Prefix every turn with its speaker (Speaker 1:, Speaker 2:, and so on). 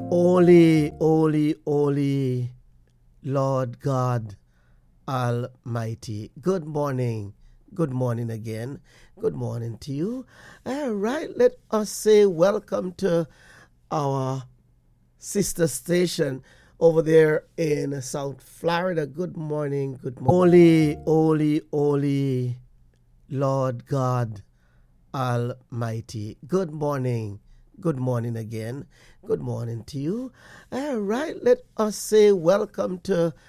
Speaker 1: Holy, holy, holy, Lord God Almighty. Good morning. Good morning again. Good morning to you. All right, let us say welcome to our sister station over there in South Florida. Good morning. Good morning. Holy, holy, holy, Lord God Almighty. Good morning. Good morning again. Good morning to you. All right, let us say welcome to